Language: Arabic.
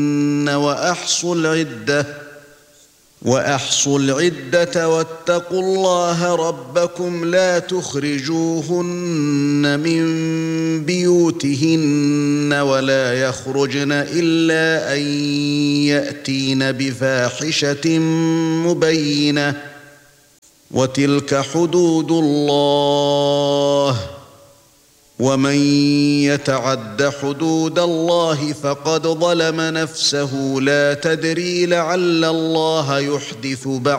وأحصوا العدة واتقوا الله ربكم لا تخرجوهن من بيوتهن ولا يخرجن إلا أن يأتين بفاحشة مبينة وتلك حدود الله ومن يتعد حدود الله فقد ظلم نفسه لا تدري لعل الله يحدث بعد